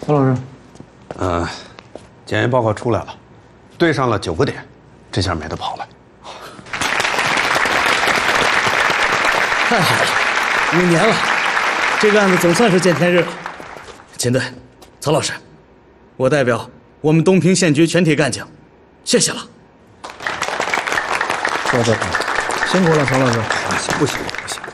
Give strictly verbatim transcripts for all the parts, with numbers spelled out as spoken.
曹老师， 呃，检验报告出来了，对上了九个点，这下没得跑了。 太好了，五年了，这个案子总算是见天日了。秦队，曹老师，我代表我们东平县局全体干警，谢谢了。 坐坐，辛苦了，曹老师。 不行不行。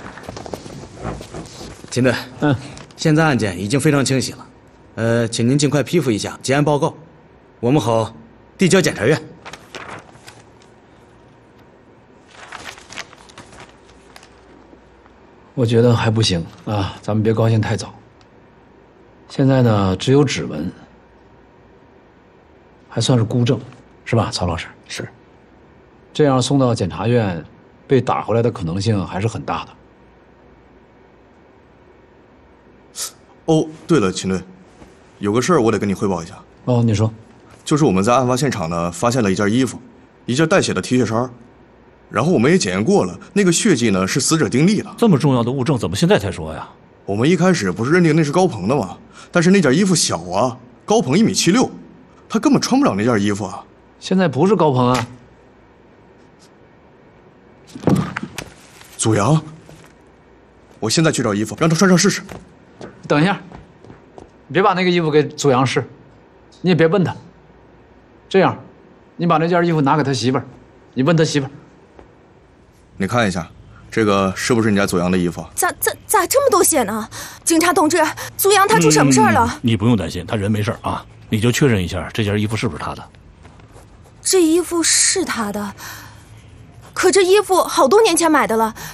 秦队， 嗯， 现在案件已经非常清晰了，呃，请您尽快批复一下结案报告，我们好递交检察院。 我觉得还不行啊，咱们别高兴太早。现在呢，只有指纹，还算是孤证，是吧，曹老师？ 是。 这样送到检察院，被打回来的可能性还是很大的。 哦，对了，秦队，有个事儿我得跟你汇报一下。 哦，你说。 就是我们在案发现场呢，发现了一件衣服，一件带血的 T 恤衫。然后我们也检验过了，那个血迹呢是死者丁力的。 这么重要的物证，怎么现在才说呀？ 我们一开始不是认定那是高鹏的吗？但是那件衣服小啊，高鹏一米七六，他根本穿不了那件衣服啊。 现在不是高鹏啊， 祖阳。我现在去找衣服，让他穿上试试。 等一下，你别把那个衣服给祖阳试，你也别问他。这样，你把那件衣服拿给他媳妇儿，你问他媳妇儿。 你看一下，这个是不是你家祖阳的衣服？ 咋咋咋这么多血呢？警察同志，祖阳他出什么事儿了、 嗯？你不用担心，他人没事啊。你就确认一下这件衣服是不是他的。 这衣服是他的，可这衣服好多年前买的了，